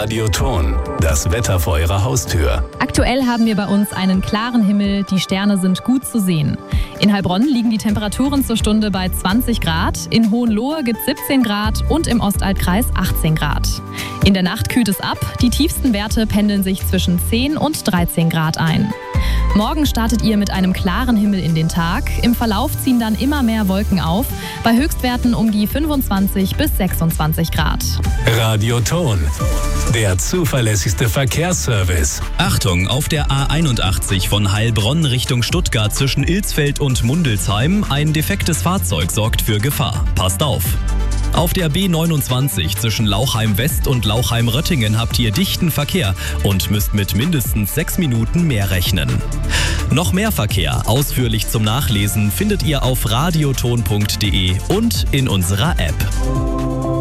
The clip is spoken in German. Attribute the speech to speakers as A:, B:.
A: Radioton, das Wetter vor Ihrer Haustür.
B: Aktuell haben wir bei uns einen klaren Himmel, die Sterne sind gut zu sehen. In Heilbronn liegen die Temperaturen zur Stunde bei 20 Grad, in Hohenlohe gibt es 17 Grad und im Ostalbkreis 18 Grad. In der Nacht kühlt es ab, die tiefsten Werte pendeln sich zwischen 10 und 13 Grad ein. Morgen startet ihr mit einem klaren Himmel in den Tag. Im Verlauf ziehen dann immer mehr Wolken auf, bei Höchstwerten um die 25 bis 26 Grad.
A: Radioton, der zuverlässigste Verkehrsservice.
C: Achtung, auf der A81 von Heilbronn Richtung Stuttgart zwischen Ilsfeld und Mundelsheim. Ein defektes Fahrzeug sorgt für Gefahr. Passt auf! Auf der B29 zwischen Lauchheim West und Lauchheim Röttingen habt ihr dichten Verkehr und müsst mit mindestens 6 Minuten mehr rechnen. Noch mehr Verkehr ausführlich zum Nachlesen findet ihr auf radioton.de und in unserer App.